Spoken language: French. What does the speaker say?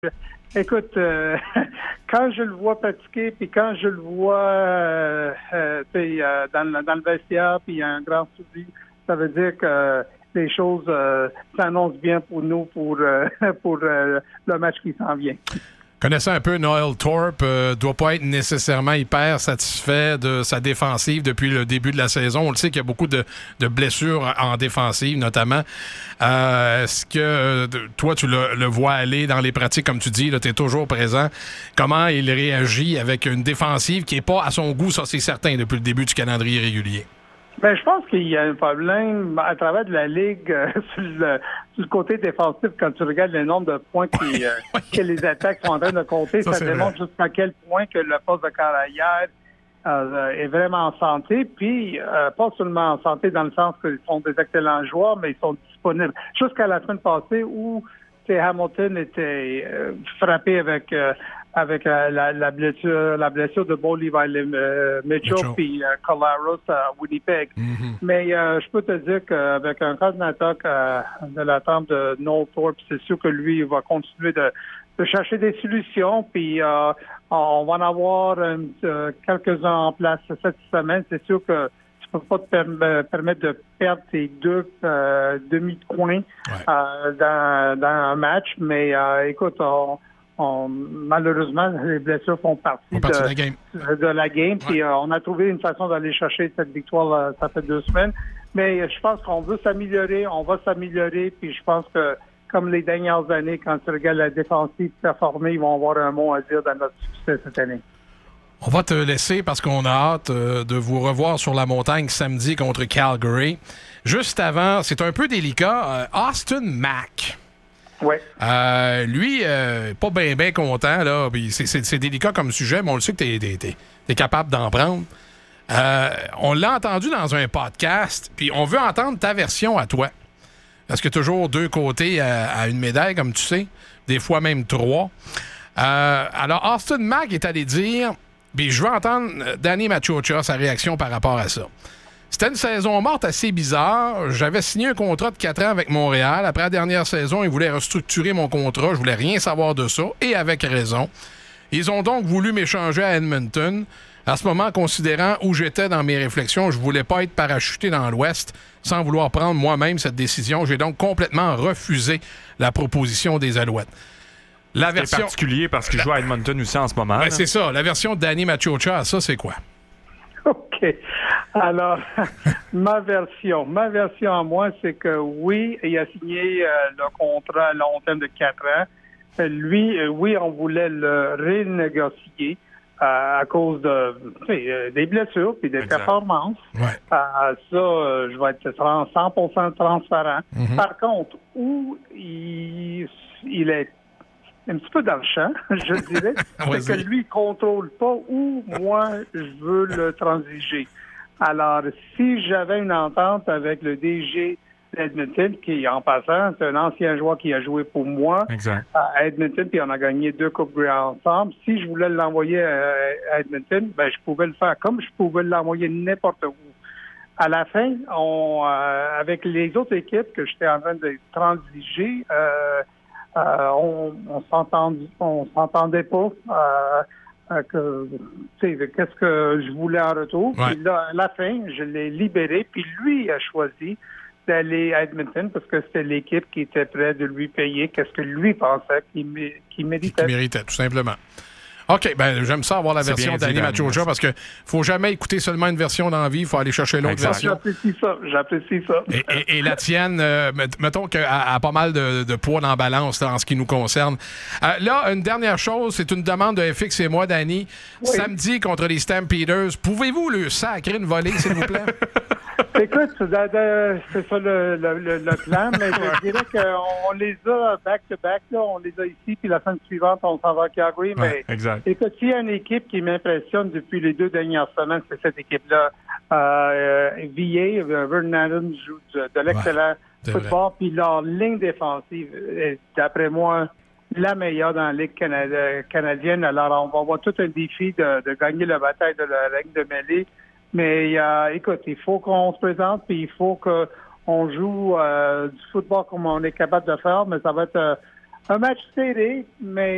Écoute, quand je le vois pratiquer, puis quand je le vois dans le vestiaire, puis il y a un grand suivi, ça veut dire que les choses s'annoncent bien pour nous pour le match qui s'en vient. Connaissant un peu Noel Thorpe, doit pas être nécessairement hyper satisfait de sa défensive depuis le début de la saison. On le sait qu'il y a beaucoup de blessures en défensive, notamment. Est-ce que toi, tu le vois aller dans les pratiques, comme tu dis, tu es toujours présent. Comment il réagit avec une défensive qui n'est pas à son goût, ça c'est certain, depuis le début du calendrier régulier? Ben, je pense qu'il y a un problème à travers de la Ligue sur le côté défensif. Quand tu regardes le nombre de points que les attaques sont en train de compter, ça démontre jusqu'à quel point que le poste de carrière est vraiment en santé. Puis, pas seulement en santé dans le sens qu'ils sont des excellents joueurs, mais ils sont disponibles. Jusqu'à la semaine passée où Hamilton était frappé avec la blessure de Bo Levi Mitchell puis Colaros à Winnipeg. Mm-hmm. Mais je peux te dire qu'avec un coordinateur de la tente de Noel Thorpe, c'est sûr que lui, il va continuer de chercher des solutions. Puis on va en avoir quelques-uns en place cette semaine. C'est sûr que tu peux pas te permettre de perdre tes deux demi de coin dans un match. Mais écoute, malheureusement, les blessures font partie de la game. Puis on a trouvé une façon d'aller chercher cette victoire, ça fait 2 semaines. Mais je pense qu'on veut s'améliorer, on va s'améliorer. Puis je pense que, comme les dernières années, quand tu regardes la défensive performer, ils vont avoir un mot à dire dans notre succès cette année. On va te laisser parce qu'on a hâte de vous revoir sur la montagne samedi contre Calgary. Juste avant, c'est un peu délicat, Austin Mack. Oui. Lui, pas bien content, là. C'est délicat comme sujet, mais on le sait que t'es capable d'en prendre. On l'a entendu dans un podcast, puis on veut entendre ta version à toi. Parce que toujours 2 côtés à une médaille, comme tu sais, des fois même 3. Alors, Austin Mack est allé dire, puis je veux entendre Danny Machocha, sa réaction par rapport à ça. C'était une saison morte assez bizarre. J'avais signé un contrat de 4 ans avec Montréal. Après la dernière saison, ils voulaient restructurer mon contrat. Je voulais rien savoir de ça, et avec raison. Ils ont donc voulu m'échanger à Edmonton. À ce moment, considérant où j'étais dans mes réflexions, je voulais pas être parachuté dans l'Ouest sans vouloir prendre moi-même cette décision. J'ai donc complètement refusé la proposition des Alouettes. C'est particulier parce qu'il joue à Edmonton aussi en ce moment. Ben, c'est ça. La version de Danny Machocha, ça, c'est quoi? OK. Alors, ma version à moi, c'est que oui, il a signé le contrat à long terme de 4 ans. Lui, oui, on voulait le renégocier à cause des blessures puis des performances. Ouais. Ça, je vais être 100% transparent. Mm-hmm. Par contre, où il est un petit peu dans le champ, je dirais, c'est que lui, il contrôle pas où moi, je veux le transiger. Alors, si j'avais une entente avec le DG d'Edmonton, qui, en passant, c'est un ancien joueur qui a joué pour moi à Edmonton, puis on a gagné 2 Coupes Grey ensemble. Si je voulais l'envoyer à Edmonton, ben je pouvais le faire comme je pouvais l'envoyer n'importe où. À la fin, avec les autres équipes que j'étais en train de transiger, on s'entendait pas qu'est-ce que je voulais en retour. Ouais. Puis là, à la fin, je l'ai libéré, puis lui a choisi d'aller à Edmonton parce que c'était l'équipe qui était prête de lui payer qu'est-ce que lui pensait qu'il méritait. Qu'il méritait, tout simplement. OK, ben j'aime ça avoir la version d'Danny Machocha parce que faut jamais écouter seulement une version dans la vie, il faut aller chercher l'autre version. J'apprécie ça. Et la tienne, mettons qu'elle a pas mal de poids dans la balance là, en ce qui nous concerne. Là, une dernière chose, c'est une demande de FX et moi, Danny. Oui. Samedi contre les Stampeders, pouvez-vous le sacrer une volée, s'il vous plaît? Écoute, c'est ça le plan, mais je dirais qu'on les a back-to-back, là, on les a ici, puis la semaine suivante, on s'en va à Calgary. Ouais, mais exact. Écoute, s'il y a une équipe qui m'impressionne depuis les 2 dernières semaines, c'est cette équipe-là. Vernon Adams joue de l'excellent football, puis leur ligne défensive est, d'après moi, la meilleure dans la Ligue canadienne. Alors, on va avoir tout un défi de gagner la bataille de la ligne de mêlée. Mais écoute, il faut qu'on se présente, puis il faut qu'on joue du football comme on est capable de faire, mais ça va être un match serré, mais